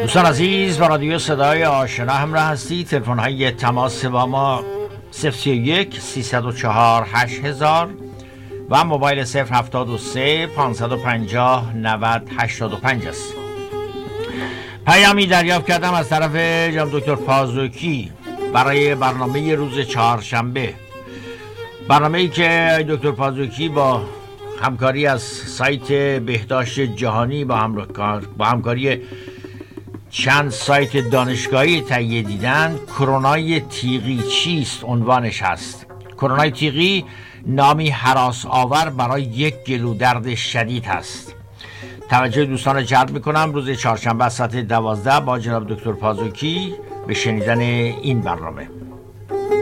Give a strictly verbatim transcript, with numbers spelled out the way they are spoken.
دوستان عزیز، با رادیو صدای آشنا همراه هستید. تلفن های تماس با ما صفر سی و یک سیصد و چهار هشت هزار و موبایل صفر هفتاد و سه پانصد و پنجاه نود هشتاد و پنج است. پیامی دریافت کردم از طرف جناب دکتر پازوکی برای برنامه روز چهارشنبه، برنامه‌ای که دکتر پازوکی با همکاری از سایت بهداشت جهانی با همکار با همکاری چند سایت دانشگاهی تهیه دیدن. کرونای تیغی چیست؟ عنوانش هست: کرونای تیغی نامی هراس آور برای یک گلودرد شدید هست. توجه دوستان را جلب میکنم روز چهارشنبه ساعت دوازده با جناب دکتر پازوکی به شنیدن این برنامه.